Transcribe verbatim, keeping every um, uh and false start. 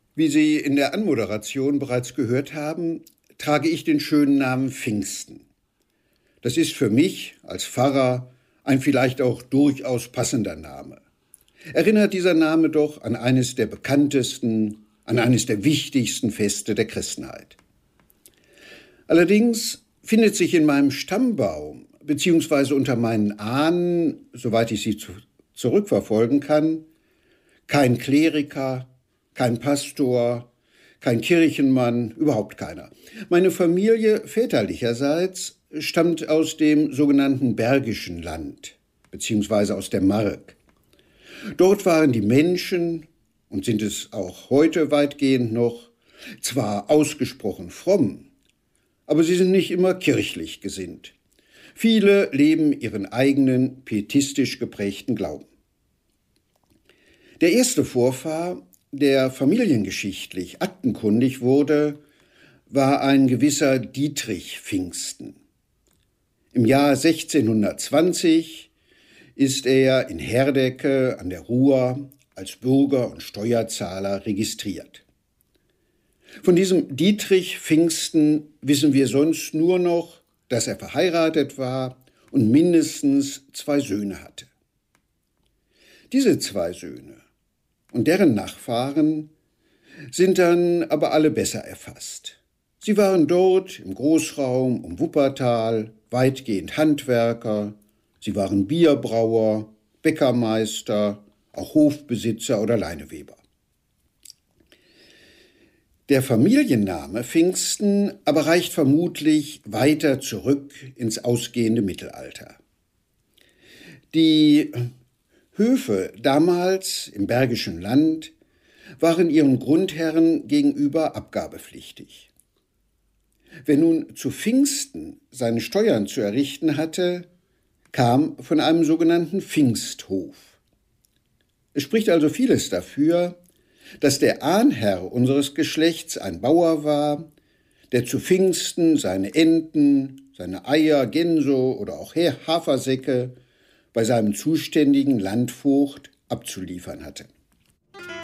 Wie Sie in der Anmoderation bereits gehört haben, trage ich den schönen Namen Pfingsten. Das ist für mich als Pfarrer ein vielleicht auch durchaus passender Name. Erinnert dieser Name doch an eines der bekanntesten, an eines der wichtigsten Feste der Christenheit. Allerdings findet sich in meinem Stammbaum beziehungsweise unter meinen Ahnen, soweit ich sie zu, zurückverfolgen kann, kein Kleriker, kein Pastor, kein Kirchenmann, überhaupt keiner. Meine Familie väterlicherseits stammt aus dem sogenannten Bergischen Land, beziehungsweise aus der Mark. Dort waren die Menschen, und sind es auch heute weitgehend noch, zwar ausgesprochen fromm, aber sie sind nicht immer kirchlich gesinnt. Viele leben ihren eigenen pietistisch geprägten Glauben. Der erste Vorfahr, der familiengeschichtlich aktenkundig wurde, war ein gewisser Dietrich Pfingsten. Im Jahr sechzehnhundertzwanzig ist er in Herdecke an der Ruhr als Bürger und Steuerzahler registriert. Von diesem Dietrich Pfingsten wissen wir sonst nur noch, dass er verheiratet war und mindestens zwei Söhne hatte. Diese zwei Söhne und deren Nachfahren sind dann aber alle besser erfasst. Sie waren dort im Großraum um Wuppertal weitgehend Handwerker, sie waren Bierbrauer, Bäckermeister, auch Hofbesitzer oder Leineweber. Der Familienname Pfingsten aber reicht vermutlich weiter zurück ins ausgehende Mittelalter. Die Höfe damals im Bergischen Land waren ihren Grundherren gegenüber abgabepflichtig. Wer nun zu Pfingsten seine Steuern zu errichten hatte, kam von einem sogenannten Pfingsthof. Es spricht also vieles dafür, dass der Ahnherr unseres Geschlechts ein Bauer war, der zu Pfingsten seine Enten, seine Eier, Gänse oder auch Hafersäcke bei seinem zuständigen Landvogt abzuliefern hatte.